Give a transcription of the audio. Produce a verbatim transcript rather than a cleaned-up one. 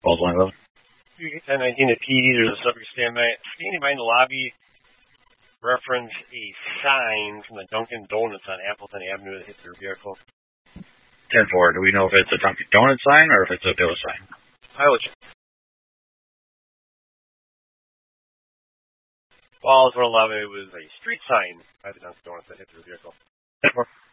Balls line eleven. ten nineteen at P D, there's a subject stand by, standing by in the lobby, reference a sign from the Dunkin' Donuts on Appleton Avenue that hit their vehicle. ten four, do we know if it's a Dunkin' Donuts sign or if it's a Billa sign? Pilot check. Balls one eleven, it was a street sign by the Dunkin' Donuts that hit their vehicle. ten four.